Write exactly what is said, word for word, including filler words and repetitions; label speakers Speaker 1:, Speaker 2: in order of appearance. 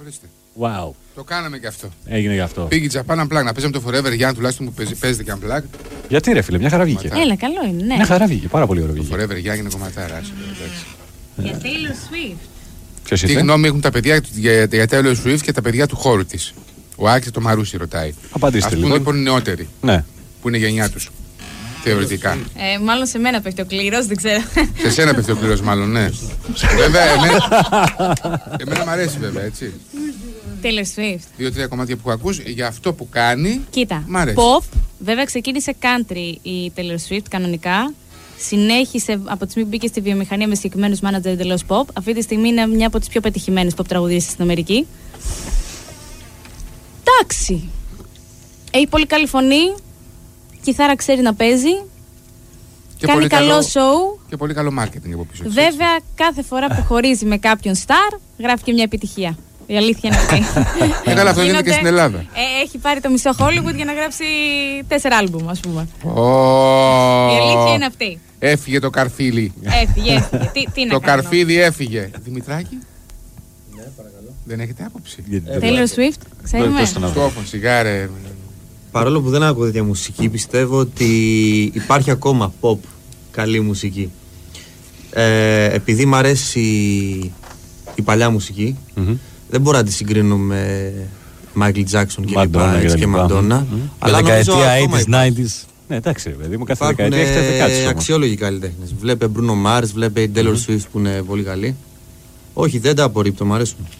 Speaker 1: ορίστε.
Speaker 2: Wow.
Speaker 1: Το κάναμε και αυτό.
Speaker 2: Έγινε γι' αυτό.
Speaker 1: Πήγε Japan Unplugged να παίζαμε το Forever Young, τουλάχιστον μου παίζει, παίζεται και Unplugged.
Speaker 2: Γιατί ρε φίλε, μια χαρά βγήκε.
Speaker 3: Έλα, καλό είναι, ναι.
Speaker 2: Μια χαρά βγήκε, πάρα πολύ ωραίο
Speaker 1: Το
Speaker 2: βγήκε.
Speaker 1: Forever Young είναι κομματάρα.
Speaker 3: Για Taylor Swift.
Speaker 2: Ποιος
Speaker 1: Τι
Speaker 2: είσαι?
Speaker 1: γνώμη έχουν τα παιδιά για, για Taylor Swift και τα παιδιά του χώρου της? Ο Άκης το Μαρούσι ρωτάει.
Speaker 2: Απαντήστε
Speaker 1: Ας πούμε
Speaker 2: λοιπόν.
Speaker 1: λοιπόν οι νεότεροι,
Speaker 2: Ναι.
Speaker 1: που είναι η γενιά τους. Θεωρητικά.
Speaker 3: Ε, μάλλον σε μένα πέφτει ο κλήρος, δεν ξέρω.
Speaker 1: Σε σένα πέφτει ο κλήρος μάλλον, ναι. Βέβαια, εμένα, εμένα μ' αρέσει βέβαια, έτσι.
Speaker 3: Taylor Swift.
Speaker 1: Δύο-τρία κομμάτια που ακούς, για αυτό που κάνει,
Speaker 3: Κοίτα,
Speaker 1: μ' αρέσει.
Speaker 3: pop, βέβαια ξεκίνησε country η Taylor Swift κανονικά. Συνέχισε από τη στιγμή που μπήκε στη βιομηχανία με συγκεκριμένους manager εντελώς pop. Αυτή τη στιγμή είναι μια από τις πιο πετυχημένες pop τραγουδίστες στην Αμερική. Εντάξει. Έχει πολύ καλή φωνή. Κιθάρα ξέρει να παίζει.
Speaker 1: Και
Speaker 3: κάνει
Speaker 1: πολύ
Speaker 3: καλό
Speaker 1: καλό
Speaker 3: show.
Speaker 1: Και πολύ καλό marketing από πίσω.
Speaker 3: Βέβαια, κάθε φορά που χωρίζει με κάποιον star, γράφει και μια επιτυχία. Η αλήθεια είναι αυτή.
Speaker 1: Ε, καλά, αυτό γίνεται και στην Ελλάδα.
Speaker 3: Ε, έχει πάρει το μισό Hollywood για να γράψει τέσσερα άλμπουμ, ας πούμε.
Speaker 1: Oh.
Speaker 3: Η αλήθεια είναι αυτή.
Speaker 1: Έφυγε το καρφίλι.
Speaker 3: Έφυγε, έφυγε. Τι, τι να
Speaker 1: Το
Speaker 3: κάνω.
Speaker 1: καρφίδι έφυγε. Δημητράκη. Ναι, παρακαλώ. Δεν έχετε άποψη?
Speaker 3: Taylor Swift, ξέρουμε.
Speaker 1: Στόφων, σιγάρε.
Speaker 4: Παρόλο που δεν ακούω τέτοια μουσική, πιστεύω ότι υπάρχει ακόμα pop καλή μουσική. Ε, επειδή μ' αρέσει η παλιά μουσική, mm-hmm. δεν μπορώ να τη συγκρίνω με Michael Jackson και Madonna και Madonna.
Speaker 2: Αλλά δεκαετία ογδόντα, ενενήντα. Ναι, εντάξει, παιδί μου, κάθε δεκαετία έχει κάτι όμως.
Speaker 4: Αξιόλογοι καλλιτέχνες. Βλέπε Bruno Mars, βλέπε Taylor Swift που είναι πολύ καλή. Όχι, δεν τα απορρίπτω, μ' αρέσουν.